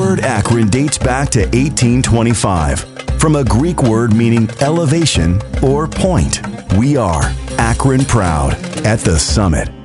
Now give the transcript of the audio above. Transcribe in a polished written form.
word Akron dates back to 1825. From a Greek word meaning elevation or point, we are Akron proud at the summit.